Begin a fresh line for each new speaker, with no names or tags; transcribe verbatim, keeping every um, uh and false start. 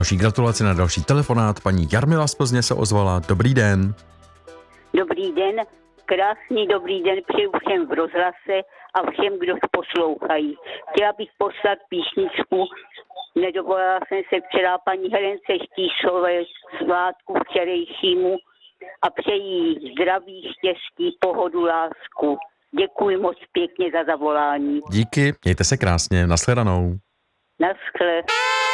Další gratulaci na další telefonát. Paní Jarmila z Plzně se ozvala. Dobrý den.
Dobrý den, krásný dobrý den přeju všem v rozhlase a všem, kdo poslouchají. Chtěla bych poslat písničku, nedovolila jsem se včera paní Helence Štíšové svátku včerejšímu a přeji zdraví, štěstí, pohodu, lásku. Děkuji moc pěkně za zavolání.
Díky, mějte se krásně, nashledanou.
Naschle.